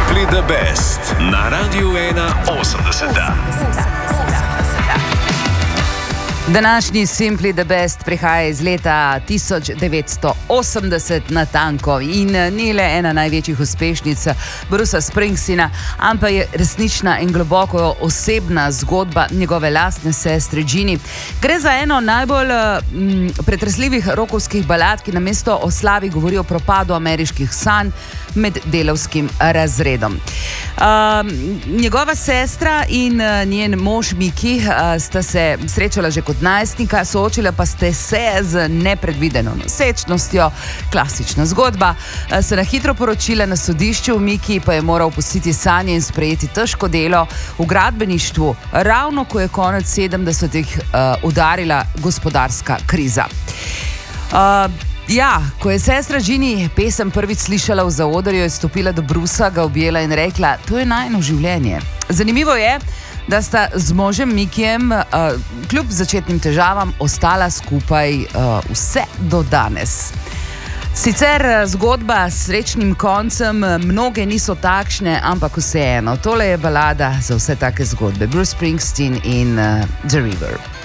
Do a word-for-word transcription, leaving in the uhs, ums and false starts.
Simply the Best na Radiu ena osemdeset. Današnji Simply the Best prihaja iz leta tisoč devetsto osemdeset natanko in ni le ena največjih uspešnic Brucea Springsteena, ampak je resnična in globoko osebna zgodba njegove lastne sestre Ginny. Gre za eno najbolj m, pretresljivih rokovskih balad, ki namesto o slavi govori o propadu ameriških sanj med delavskim razredom. Uh, njegova sestra in uh, njen mož Mickey uh, sta se srečala že kot najstnika, soočila pa ste se z nepredvideno nosečnostjo, klasična zgodba. Uh, se na hitro poročila na sodišču, Mickey pa je moral pustiti sanje in sprejeti težko delo v gradbeništvu, ravno ko je konec sedemdesetih uh, udarila gospodarska kriza. Uh, Ja, ko je sestra Ginny pesem prvič slišala v zaodrju, je stopila do Brucea, ga objela in rekla: to je najino življenje. Zanimivo je, da sta z možem Mickeyjem uh, kljub začetnim težavam ostala skupaj uh, vse do danes. Sicer zgodba s srečnim koncem, mnoge niso takšne, ampak vseeno, tole je balada za vse take zgodbe. Bruce Springsteen in uh, The River.